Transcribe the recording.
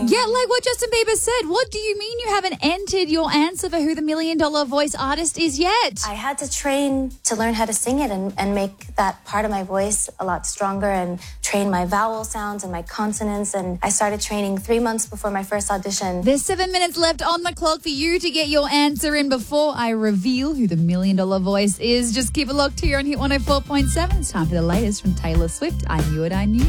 Yeah, like what Justin Bieber said. What do you mean you haven't entered your answer for who the $1 Million Voice artist is yet? I had to train to learn how to sing it and make that part of my voice a lot stronger and train my vowel sounds and my consonants. And I started training 3 months before my first audition. There's 7 minutes left on the clock for you to get your answer in before I reveal who the $1 Million Voice is. Just keep it locked here on Hit 104.7. It's time for the latest from Taylor Swift. I Knew It, I Knew